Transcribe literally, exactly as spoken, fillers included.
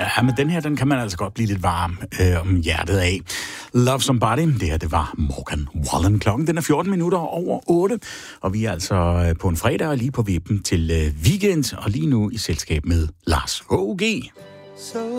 Ja, men den her, den kan man altså godt blive lidt varm øh, om hjertet af. Love Somebody, det her, det var Morgan Wallen. Klokken, den er fjorten minutter over otte, og vi er altså på en fredag og lige på vippen til øh, weekend, og lige nu i selskab med Lars H G.